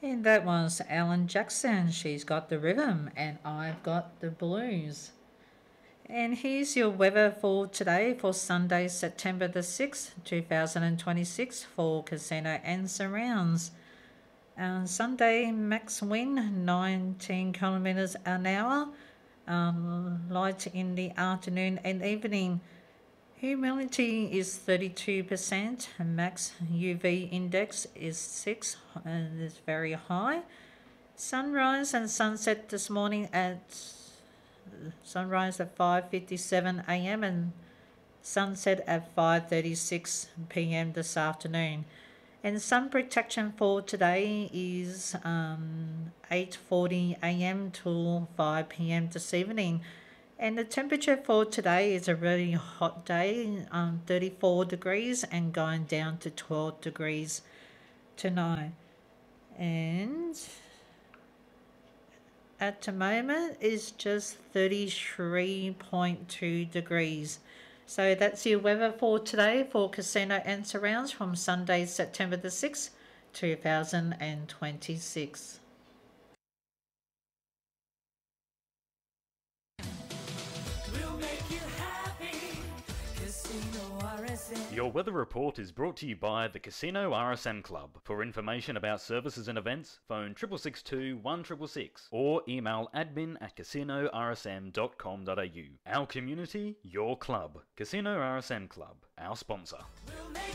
And that was Alan Jackson. She's got the rhythm, and I've got the blues. And here's your weather for today, for Sunday, September the 6th, 2026, for Casino and Surrounds. Sunday, max wind 19 kilometres an hour, light in the afternoon and evening. Humidity is 32%, max UV index is 6, and it's very high. Sunrise and sunset this morning sunrise at 5:57 a.m. and sunset at 5:36 p.m. this afternoon. And sun protection for today is 8:40 a.m. till 5 p.m. this evening. And the temperature for today is a really hot day, 34 degrees, and going down to 12 degrees tonight. And at the moment is just 33.2 degrees. So that's your weather for today for Casino and Surrounds from Sunday, September the 6th, 2026. Your weather report is brought to you by the Casino RSM Club. For information about services and events, phone 6662 1666 or email admin@casinorsm.com.au. Our community, your club. Casino RSM Club, our sponsor. We'll